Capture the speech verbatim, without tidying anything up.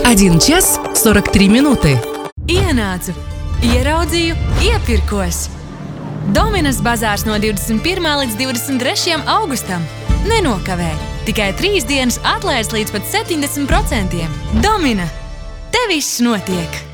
один час сорок три минуты. Ienācu, ieraudzīju, iepirkos. Dominas bazārs no divdesmit pirmā līdz divdesmit trešajam augustam. Nenokavē, tikai trīs dienas atlaides līdz pat septiņdesmit procentiem. Domina, te viss notiek!